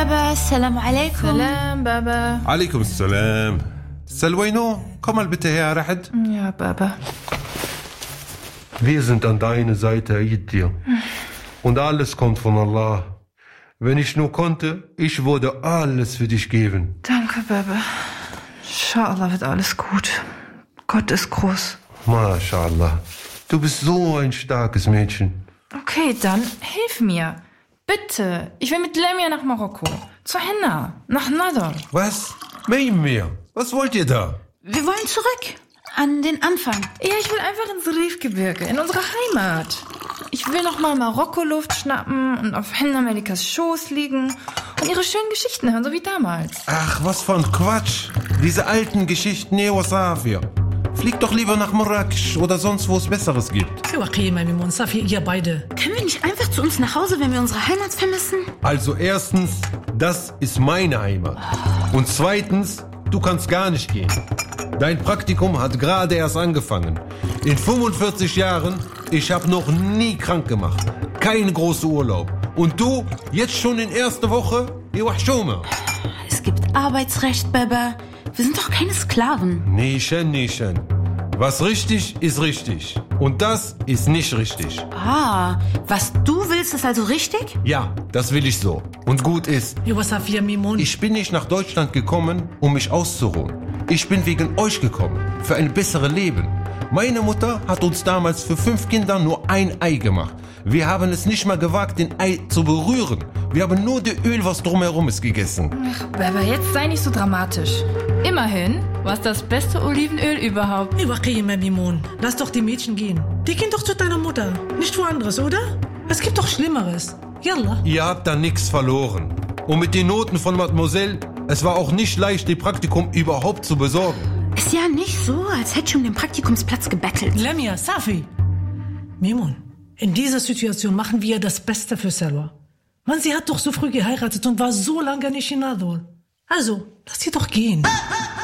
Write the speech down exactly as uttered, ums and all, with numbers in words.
Baba, salam alaikum. Salam, Baba. Alaikum salam. Salwaino, komm mal bitte her, Rahad. Ja, Baba. Wir sind an deiner Seite, Ayyidir. Und alles kommt von Allah. Wenn ich nur konnte, ich würde alles für dich geben. Danke, Baba. Inshallah wird alles gut. Gott ist groß. MashaAllah. Du bist so ein starkes Mädchen. Okay, dann hilf mir. Bitte. Ich will mit Lemia nach Marokko. Zur Henna. Nach Nador. Was? Mein mir. Was wollt ihr da? Wir wollen zurück. An den Anfang. Ja, ich will einfach ins Rifgebirge, in unsere Heimat. Ich will noch mal Marokko-Luft schnappen und auf Henna Melikas Schoß liegen und ihre schönen Geschichten hören, so wie damals. Ach, was für ein Quatsch. Diese alten Geschichten, ne, Wasafir. Flieg doch lieber nach Marrakesch oder sonst, wo es Besseres gibt. Okay, mein Mimon, Safi, ihr beide. Können wir nicht einfach zu uns nach Hause, wenn wir unsere Heimat vermissen? Also erstens, das ist meine Heimat. Und zweitens, du kannst gar nicht gehen. Dein Praktikum hat gerade erst angefangen. In fünfundvierzig Jahren, ich habe noch nie krank gemacht. Kein großer Urlaub. Und du, jetzt schon in erster Woche? Es gibt Arbeitsrecht, Baba. Wir sind doch keine Sklaven. Nischen, Nischen. Was richtig ist richtig. Und das ist nicht richtig. Ah, was du willst, ist also richtig? Ja, das will ich so. Und gut ist, Ihr Safi, Mimon. ich bin nicht nach Deutschland gekommen, um mich auszuruhen. Ich bin wegen euch gekommen, für ein besseres Leben. Meine Mutter hat uns damals für fünf Kinder nur ein Ei gemacht. Wir haben es nicht mal gewagt, den Ei zu berühren. Wir haben nur das Öl, was drumherum ist, gegessen. Ach, Baba, jetzt sei nicht so dramatisch. Immerhin war es das beste Olivenöl überhaupt. Okay, mein Mimon. Lass doch die Mädchen gehen. Die gehen doch zu deiner Mutter. Nicht woanders, oder? Es gibt doch Schlimmeres. Yalla. Ihr habt da nichts verloren. Und mit den Noten von Mademoiselle, es war auch nicht leicht, die Praktikum überhaupt zu besorgen. Ist ja nicht so, als hätte ich um den Praktikumsplatz gebettelt. Lemia, Safi. Mimon, in dieser Situation machen wir das Beste für Salwa. Mann, sie hat doch so früh geheiratet und war so lange nicht in Nador. Also, lass sie doch gehen.